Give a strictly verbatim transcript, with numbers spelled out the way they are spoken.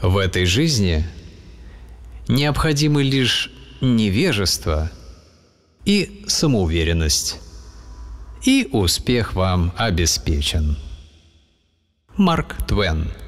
В этой жизни необходимы лишь невежество и самоуверенность, и успех вам обеспечен. Марк Твен.